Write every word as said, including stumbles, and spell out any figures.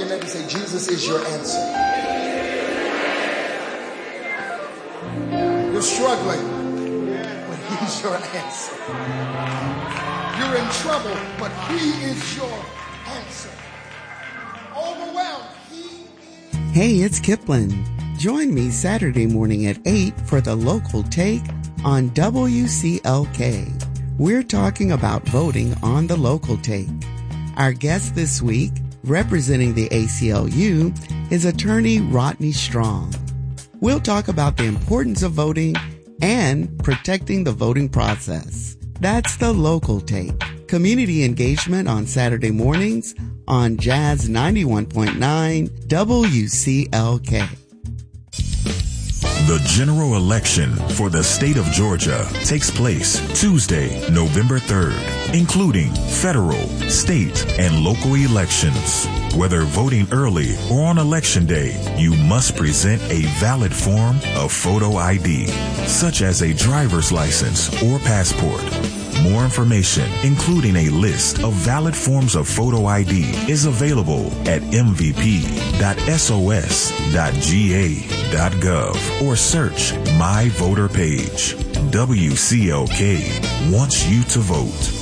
your neighbor and say, Jesus is your answer. You're struggling, but he's your answer. You're in trouble, but he is your answer. Overwhelmed, he is. Hey, it's Kipling. Join me Saturday morning at eight for the local take on W C L K. We're talking about voting on the local take. Our guest this week, representing the A C L U, is attorney Rodney Strong. We'll talk about the importance of voting and protecting the voting process. That's the local take. Community engagement on Saturday mornings on Jazz ninety-one point nine W C L K. The general election for the state of Georgia takes place Tuesday, November third, including federal, state, and local elections. Whether voting early or on election day, you must present a valid form of photo I D, such as a driver's license or passport. More information, including a list of valid forms of photo I D, is available at m v p dot s o s dot g a dot gov or search My Voter Page. W C L K wants you to vote.